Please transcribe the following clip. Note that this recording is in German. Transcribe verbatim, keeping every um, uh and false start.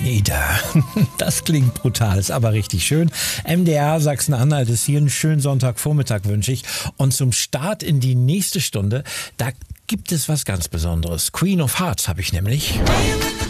Tornado. Das klingt brutal, ist aber richtig schön. M D R Sachsen-Anhalt ist hier. Einen schönen Sonntagvormittag wünsche ich. Und zum Start in die nächste Stunde, da gibt es was ganz Besonderes. Queen of Hearts habe ich nämlich.